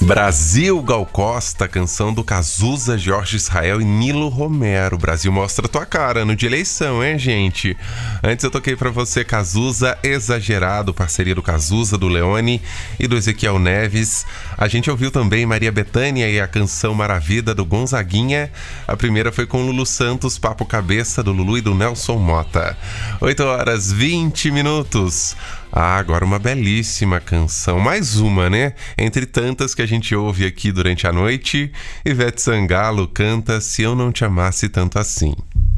Brasil, Gal Costa, canção do Cazuza, Jorge Israel e Nilo Romero. Brasil mostra tua cara, ano de eleição, hein, gente? Antes eu toquei pra você Cazuza, Exagerado, parceria do Cazuza, do Leone e do Ezequiel Neves. A gente ouviu também Maria Bethânia e a canção Maravida, do Gonzaguinha. A primeira foi com Lulu Santos, Papo Cabeça, do Lulu e do Nelson Mota. 8h20. Agora uma belíssima canção, mais uma, né? Entre tantas que a gente ouve aqui durante a noite. Ivete Sangalo canta Se Eu Não Te Amasse Tanto Assim.